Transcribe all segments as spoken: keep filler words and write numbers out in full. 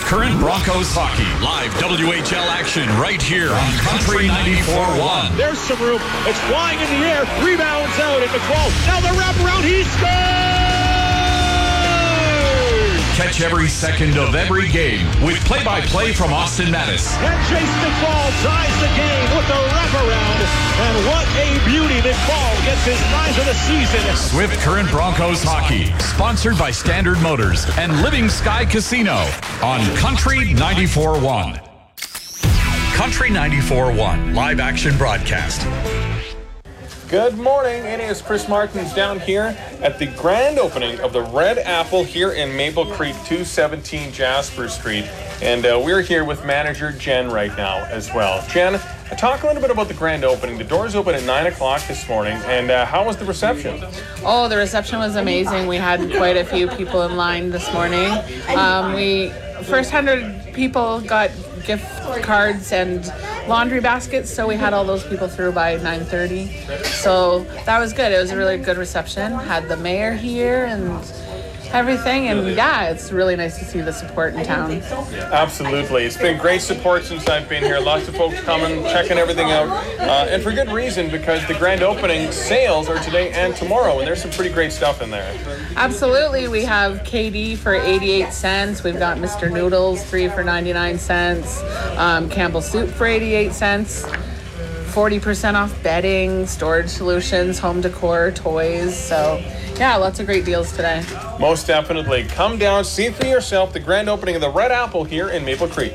Current Broncos hockey. Live W H L action right here on Country ninety-four point one. There's some room. It's flying in the air. Rebounds out at McFall. Now the wraparound. He scores! Catch every second of every game with play-by-play from Austin Mattis. And Jason McFall ties the game with the wraparound. And what a beauty. McFall gets his ninth of the season. Swift Current Broncos hockey. Sponsored by Standard Motors and Living Sky Casino on Country ninety-four point one. Country ninety-four point one live action broadcast. Good morning. It is Chris Martins down here at the grand opening of the Red Apple here in Maple Creek, two seventeen Jasper Street. And uh, we're here with manager Jen right now as well. Jen, talk a little bit about the grand opening. The doors opened at nine o'clock this morning. And uh, how was the reception? Oh, the reception was amazing. We had quite a few people in line this morning. Um, we first one hundred people got gift cards and laundry baskets, so we had all those people through by nine thirty. So that was good. It was a really good reception. Had the mayor here and everything, and yeah, it's really nice to see the support in town. Absolutely. It's been great support since I've been here. Lots of folks coming, checking everything out, uh, and for good reason, because the grand opening sales are today and tomorrow, and there's some pretty great stuff in there. Absolutely. We have K D for eighty-eight cents. We've got Mister Noodles, three for ninety-nine cents. Um, Campbell Soup for eighty-eight cents. forty percent off bedding, storage solutions, home decor, toys. So yeah, lots of great deals today. Most definitely. Come down, see for yourself the grand opening of the Red Apple here in Maple Creek.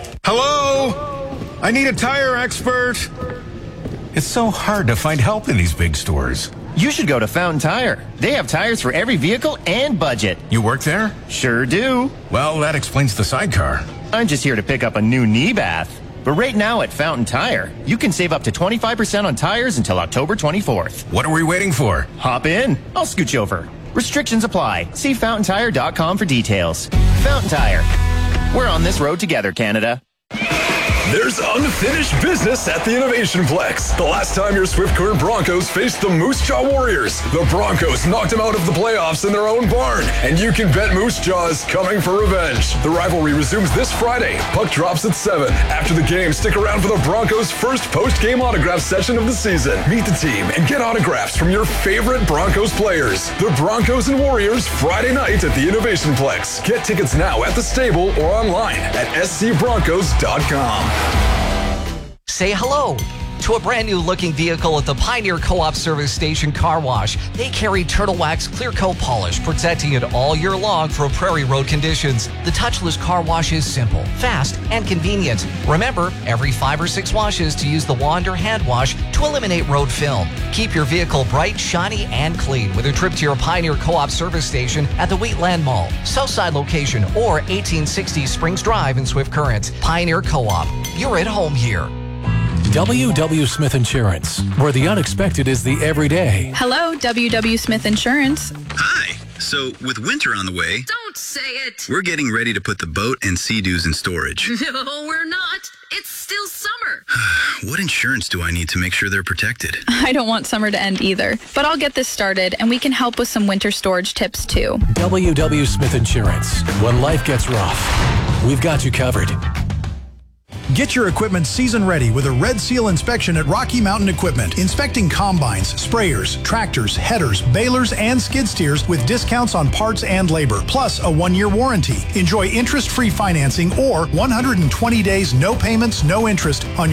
Hello? I need a tire expert. It's so hard to find help in these big stores. You should go to Fountain Tire. They have tires for every vehicle and budget. You work there? Sure do. Well, that explains the sidecar. I'm just here to pick up a new knee bath. But right now at Fountain Tire, you can save up to twenty-five percent on tires until October twenty-fourth. What are we waiting for? Hop in. I'll scoot you over. Restrictions apply. See fountain tire dot com for details. Fountain Tire. We're on this road together, Canada. There's unfinished business at the Innovation Plex. The last time your Swift Current Broncos faced the Moose Jaw Warriors, the Broncos knocked them out of the playoffs in their own barn, and you can bet Moose Jaw is coming for revenge. The rivalry resumes this Friday. Puck drops at seven. After the game, stick around for the Broncos' first post-game autograph session of the season. Meet the team and get autographs from your favorite Broncos players. The Broncos and Warriors Friday night at the Innovation Plex. Get tickets now at the stable or online at s c broncos dot com. Say hello to a brand new looking vehicle at the Pioneer Co-op Service Station Car Wash. They carry Turtle Wax Clear Coat Polish, protecting it all year long for prairie road conditions. The touchless car wash is simple, fast, and convenient. Remember, every five or six washes to use the wand or hand wash to eliminate road film. Keep your vehicle bright, shiny, and clean with a trip to your Pioneer Co-op Service Station at the Wheatland Mall, Southside location, or eighteen sixty Springs Drive in Swift Current. Pioneer Co-op. You're at home here. W W. Smith Insurance, where the unexpected is the everyday. Hello, W W. Smith Insurance. Hi. So, with winter on the way... Don't say it! We're getting ready to put the boat and Sea-Doos in storage. No, we're not. It's still summer. What insurance do I need to make sure they're protected? I don't want summer to end either, but I'll get this started, and we can help with some winter storage tips, too. W W. Smith Insurance. When life gets rough, we've got you covered. Get your equipment season ready with a Red Seal inspection at Rocky Mountain Equipment. Inspecting combines, sprayers, tractors, headers, balers, and skid steers with discounts on parts and labor, plus a one-year warranty. Enjoy interest-free financing or one hundred twenty days no payments, no interest on your